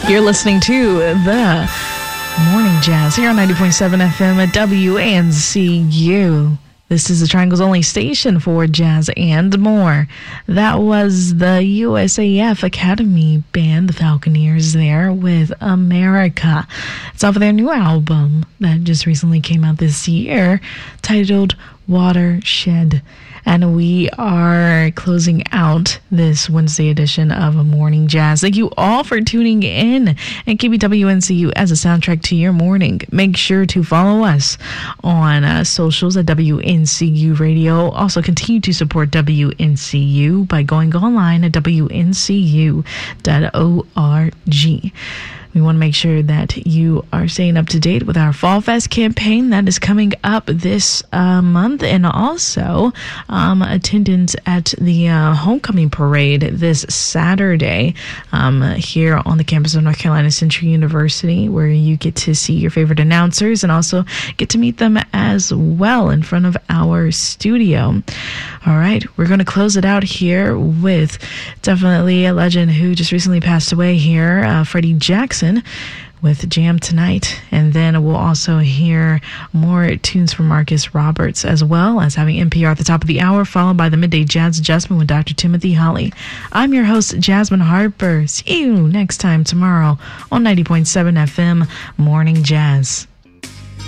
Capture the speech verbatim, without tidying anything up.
You're listening to the Morning Jazz here on ninety point seven F M at W N C U. This is the Triangle's only station for jazz and more. That was the U S A F Academy Band, the Falconeers, there with America. It's off of their new album that just recently came out this year, titled Watershed. And we are closing out this Wednesday edition of Morning Jazz. Thank you all for tuning in and keeping W N C U as a soundtrack to your morning. Make sure to follow us on uh, socials at W N C U Radio. Also, continue to support W N C U by going online at W N C U dot org. We want to make sure that you are staying up to date with our Fall Fest campaign that is coming up this uh, month, and also um, attendance at the uh, homecoming parade this Saturday um, here on the campus of North Carolina Central University, where you get to see your favorite announcers and also get to meet them as well in front of our studio. All right, we're going to close it out here with definitely a legend who just recently passed away here, uh, Freddie Jackson, with Jam Tonight. And then we'll also hear more tunes from Marcus Roberts, as well as having N P R at the top of the hour, followed by the Midday Jazz Adjustment with Doctor Timothy Holly. I'm your host, Jasmine Harper. See you next time tomorrow on ninety point seven F M Morning Jazz.